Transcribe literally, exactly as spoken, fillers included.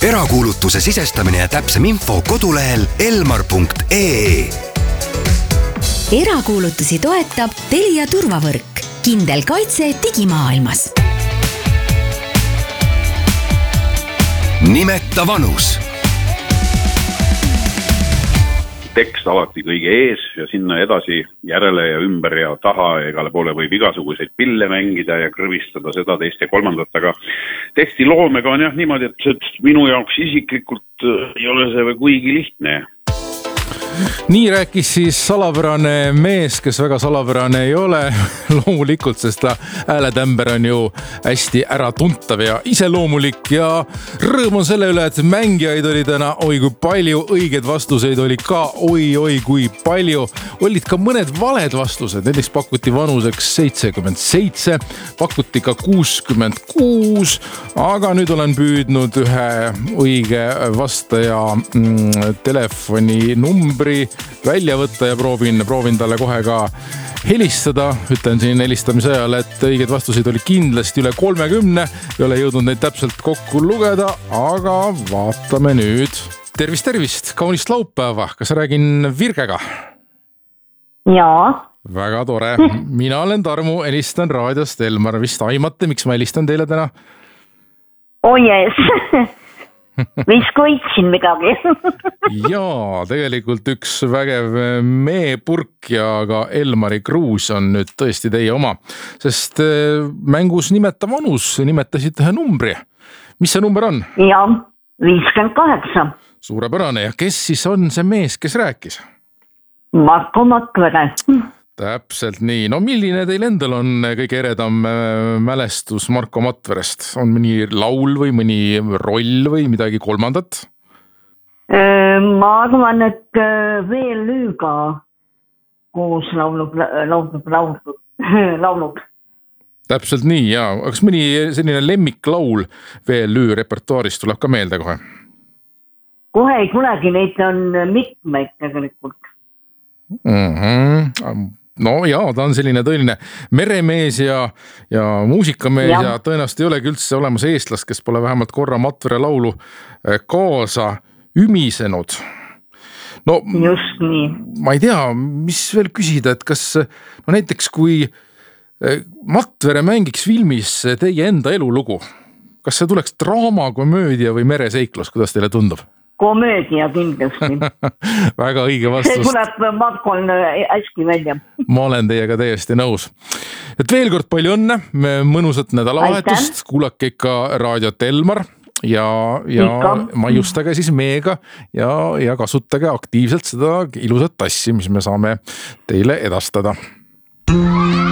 erakuulutuse sisestamine ja täpsem info kodulehel elmar punkt ee. Erakuulutusi toetab Telia turvavõrk. Kindel kaitse digimaailmas. Nimeta vanus. Tekst alati kõige ees ja sinna edasi järele ja ümber ja taha ja igale poole võib igasuguseid pille mängida ja krõvistada seda teist ja kolmandat, aga teksti loomega on jah niimoodi, et minu jaoks isiklikult ei ole see kuigi lihtne. Nii rääkis siis salapärane mees, kes väga salapärane ei ole, loomulikult, sest ta hääletämber on ju hästi äratuntav ja iseloomulik ja rõõm on selle üle, et mängijaid oli täna oi kui palju, õigeid vastuseid oli ka oi-oi kui palju, olid ka mõned valed vastused, näiteks pakuti vanuseks seitsekümmend seitse, pakuti ka kuuskümmend kuus, aga nüüd olen püüdnud ühe õige vastaja mm, telefoni numbri välja võtta ja proovin, proovin talle kohe ka helistada. Ütlen siin helistamise ajal, et õigeid vastuseid oli kindlasti üle kolmekümne. Ei ole jõudnud neid täpselt kokku lugeda, aga vaatame nüüd. Tervist, tervist, kaunist laupäeva. Kas räägin Virgega? Jaa. Väga tore. Mina olen Tarmu, helistan raadiost Elmar. Vist aimate, miks ma helistan teile täna? Oh yes. Mis koitsin midagi. Jaa, tegelikult üks vägev meepurk ja ka Elmari Kruus on nüüd tõesti teie oma, sest mängus Nimeta vanus nimetasid ühe numbri. Mis see number on? Jaa, viiskümmend kaheksa. Suurepärane. Ja kes siis on see mees, kes rääkis? Marko Matvere. Täpselt nii. No milline teil endal on kõige eredam mälestus Marko Matverest? On mõni laul või mõni roll või midagi kolmandat? Ma arvan, et veel lüüga koos laulub, laulub, laulub, laulub. Täpselt nii, jaa. Kas mõni selline lemmiklaul veel lüü repertuaarist tuleb ka meelde kohe? Kohe ei tulegi, neid on mitmeid tegelikult. Mhm. No jaa, ta on selline tõeline meremees ja, ja muusikamees ja, ja tõenäoliselt ei olegi üldse olemas eestlast, kes pole vähemalt korra Matvere laulu kaasa ümisenud. No, just nii. Ma ei tea, mis veel küsida, et kas no näiteks kui Matvere mängiks filmis teie enda elulugu, kas see tuleks draama, komöödia või mereseiklus, kuidas teile tundub? Komöödia kindlasti. Väga õige vastus. See tuleb Markol hästi välja. Ma olen teiega täiesti nõus. Et veel kord palju õnne, mõnusat nädalavahetust, kuulake ikka raadiot Elmar ja, ja maiustage siis meega ja, ja kasutage aktiivselt seda ilusat tassi, mis me saame teile edastada.